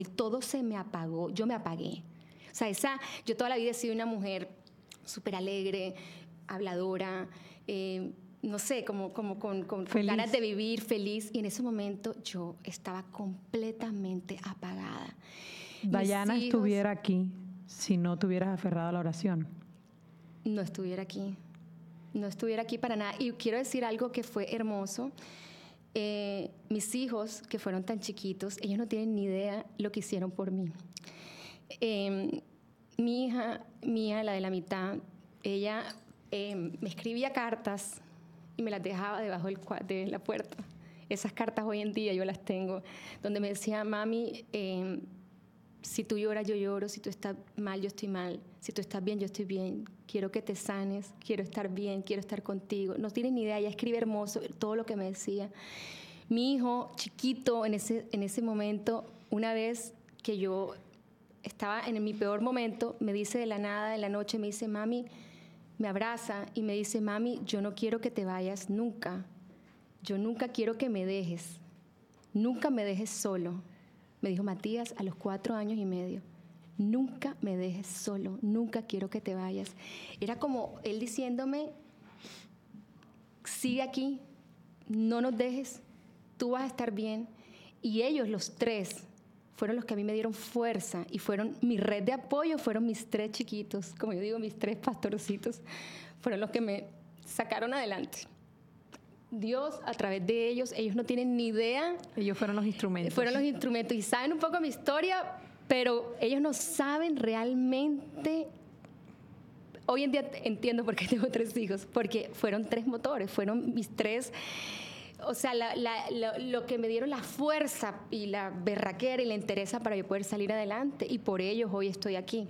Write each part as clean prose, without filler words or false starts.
todo se me apagó, yo me apagué. O sea, yo toda la vida he sido una mujer súper alegre, habladora, no sé, como con ganas de vivir, feliz. Y en ese momento yo estaba completamente apagada. Dayana estuviera aquí si no te hubieras aferrado a la oración. No estuviera aquí. No estuviera aquí para nada. Y quiero decir algo que fue hermoso. Mis hijos, que fueron tan chiquitos, ellos no tienen ni idea lo que hicieron por mí. Mi hija mía, la de la mitad, ella me escribía cartas y me las dejaba debajo de la puerta. Esas cartas hoy en día yo las tengo, donde me decía, mami, si tú lloras, yo lloro, si tú estás mal, yo estoy mal, si tú estás bien, yo estoy bien, quiero que te sanes, quiero estar bien, quiero estar contigo. No tienes ni idea, ella escribe hermoso todo lo que me decía. Mi hijo, chiquito, en ese momento, una vez que yo estaba en mi peor momento, me dice de la nada, en la noche, me dice, mami, me abraza y me dice, mami, yo no quiero que te vayas nunca, yo nunca quiero que me dejes, nunca me dejes solo. Me dijo Matías a los 4 años y medio, nunca me dejes solo, nunca quiero que te vayas. Era como él diciéndome, sigue aquí, no nos dejes, tú vas a estar bien. Y ellos, los 3, fueron los que a mí me dieron fuerza y fueron mi red de apoyo, fueron mis 3 chiquitos, como yo digo, mis 3 pastorcitos, fueron los que me sacaron adelante. Dios, a través de ellos no tienen ni idea. Ellos fueron los instrumentos. Fueron los instrumentos y saben un poco mi historia, pero ellos no saben realmente. Hoy en día entiendo por qué tengo 3 hijos, porque fueron 3 motores, fueron mis 3, o sea, lo que me dieron la fuerza y la berraquera y la entereza para yo poder salir adelante, y por ellos hoy estoy aquí.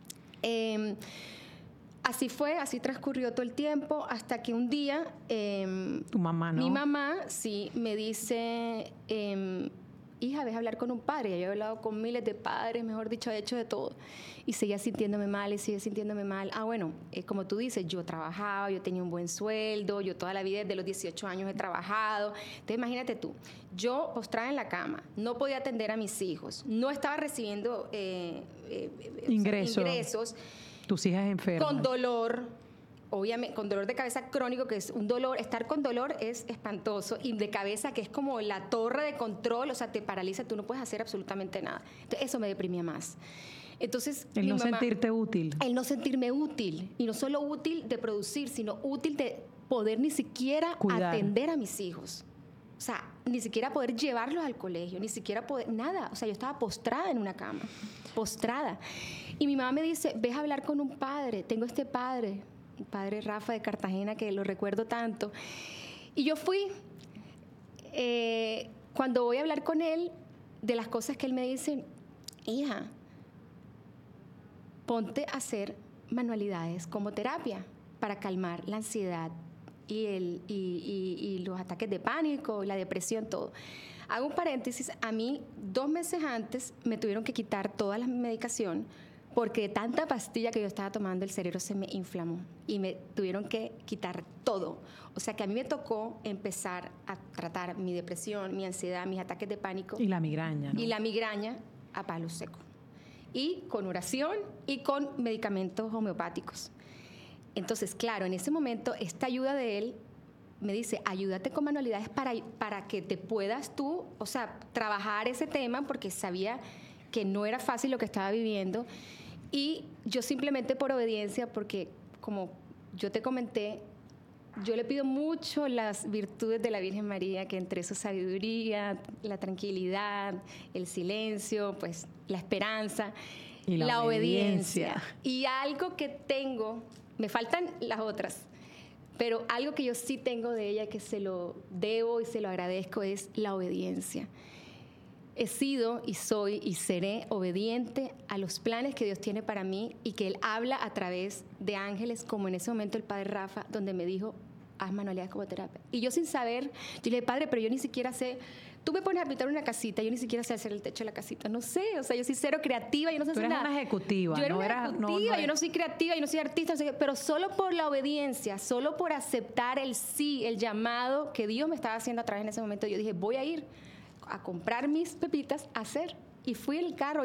Así fue, así transcurrió todo el tiempo, hasta que un día tu mamá, ¿no? Mi mamá sí me dice, hija, ves a hablar con un padre. Yo he hablado con miles de padres, mejor dicho, he hecho de todo, y seguía sintiéndome mal y sigue sintiéndome mal. Bueno, como tú dices, yo trabajaba, yo tenía un buen sueldo, yo toda la vida desde los 18 años he trabajado. Entonces imagínate tú, yo postrada en la cama, no podía atender a mis hijos, no estaba recibiendo ingresos. Tus hijas enfermas. Con dolor, obviamente, con dolor de cabeza crónico, que es un dolor, estar con dolor es espantoso, y de cabeza, que es como la torre de control, o sea, te paraliza, tú no puedes hacer absolutamente nada. Entonces, eso me deprimía más. Entonces, el no sentirte útil. El no sentirme útil, y no solo útil de producir, sino útil de poder ni siquiera atender a mis hijos. O sea, ni siquiera poder llevarlos al colegio, ni siquiera poder, nada. O sea, yo estaba postrada en una cama, postrada. Y mi mamá me dice, ves a hablar con un padre, tengo este padre, el padre Rafa de Cartagena, que lo recuerdo tanto. Y yo fui, cuando voy a hablar con él, de las cosas que él me dice, hija, ponte a hacer manualidades como terapia para calmar la ansiedad y los ataques de pánico, la depresión, todo. Hago un paréntesis, a mí 2 meses antes me tuvieron que quitar toda la medicación porque de tanta pastilla que yo estaba tomando el cerebro se me inflamó y me tuvieron que quitar todo. O sea que a mí me tocó empezar a tratar mi depresión, mi ansiedad, mis ataques de pánico. Y la migraña, ¿no? Y la migraña a palo seco. Y con oración y con medicamentos homeopáticos. Entonces, claro, en ese momento, esta ayuda de él me dice, ayúdate con manualidades para que te puedas tú, o sea, trabajar ese tema, porque sabía que no era fácil lo que estaba viviendo. Y yo simplemente por obediencia, porque como yo te comenté, yo le pido mucho las virtudes de la Virgen María, que entre su sabiduría, la tranquilidad, el silencio, pues la esperanza, y la obediencia. Y algo que tengo, me faltan las otras, pero algo que yo sí tengo de ella, que se lo debo y se lo agradezco, es la obediencia. He sido y soy y seré obediente a los planes que Dios tiene para mí, y que Él habla a través de ángeles, como en ese momento el Padre Rafa, donde me dijo, haz manualidades como terapia. Y yo sin saber, yo le dije, Padre, pero yo ni siquiera sé, tú me pones a pintar una casita, yo ni siquiera sé hacer el techo de la casita, no sé, o sea, yo soy cero creativa, yo no sé hacer nada. Tú eres una ejecutiva. Yo era una ejecutiva, yo no soy creativa, yo no soy artista, no sé qué, pero solo por la obediencia, solo por aceptar el sí, el llamado que Dios me estaba haciendo a través en ese momento, yo dije, voy a ir a comprar mis pepitas a hacer. Y fui el carro